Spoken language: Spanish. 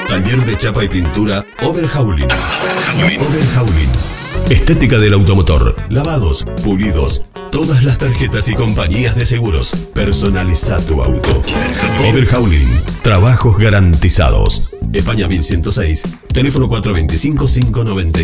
Taller de chapa y pintura Overhauling. Overhauling. Estética del automotor. Lavados, pulidos. Todas las tarjetas y compañías de seguros. Personaliza tu auto. Overhauling. Trabajos garantizados. España 1106. Teléfono 425-590.